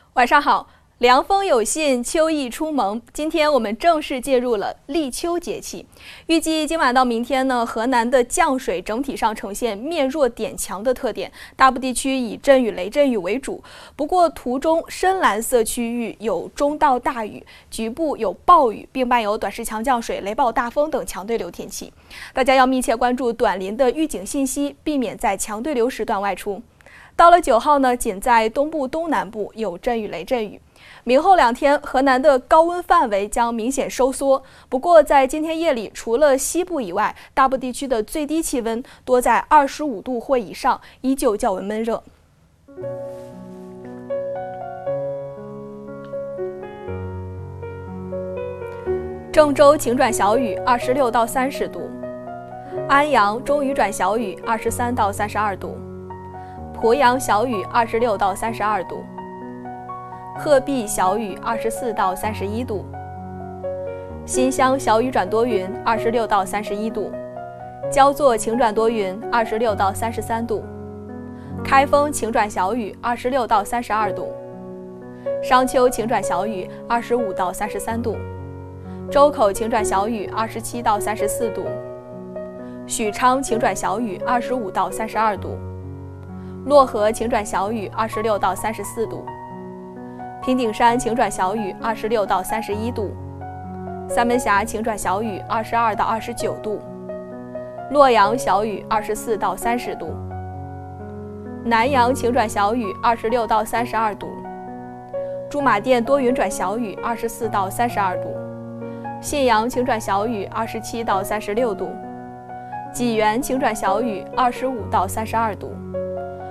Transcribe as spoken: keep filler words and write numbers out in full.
晚上好，凉风有信，秋意初萌。今天我们正式进入了立秋节气，预计今晚到明天呢，河南的降水整体上呈现面弱点强的特点，大部地区以阵雨、雷阵雨为主。不过图中深蓝色区域有中到大雨，局部有暴雨，并伴有短时强降水、雷暴大风等强对流天气。大家要密切关注短临的预警信息，避免在强对流时段外出。到了九号呢，仅在东部、东南部有阵雨、雷阵雨。明后两天，河南的高温范围将明显收缩。不过，在今天夜里，除了西部以外，大部地区的最低气温多在二十五度或以上，依旧较为闷热。郑州晴转小雨，二十六到三十度；安阳中雨转小雨，二十三到三十二度；濮阳小雨，二十六到三十二度。鹤壁小雨，二十四到三十一度；新乡小雨转多云，二十六到三十一度；焦作晴转多云，二十六到三十三度；开封晴转小雨，二十六到三十二度；商丘晴转小雨，二十五到三十三度；周口晴转小雨，二十七到三十四度；许昌晴转小雨，二十五到三十二度；漯河晴转小雨，二十六到三十四度；平顶山晴转小雨，二十六到三十一度；三门峡晴转小雨，二十二到二十九度；洛阳小雨，二十四到三十度；南阳晴转小雨，二十六到三十二度；驻马店多云转小雨，二十四到三十二度；信阳晴转小雨，二十七到三十六度；济源晴转小雨，二十五到三十二度。